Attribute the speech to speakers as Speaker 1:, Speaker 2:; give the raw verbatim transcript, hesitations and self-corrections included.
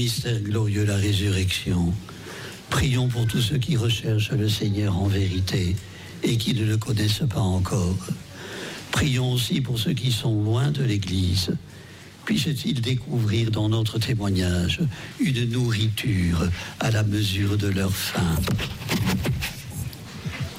Speaker 1: mystère glorieux, la résurrection. Prions pour tous ceux qui recherchent le Seigneur en vérité et qui ne le connaissent pas encore. Prions aussi pour ceux qui sont loin de l'Église. Puissent-ils découvrir dans notre témoignage une nourriture à la mesure de leur faim.